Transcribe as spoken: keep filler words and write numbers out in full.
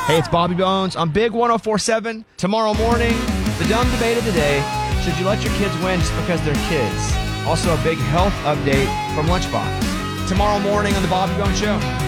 Hey, it's Bobby Bones on Big one oh four seven. Tomorrow morning, the dumb debate of the day. Should you let your kids win just because they're kids? Also, a big health update from Lunchbox. Tomorrow morning on the Bobby Bones Show.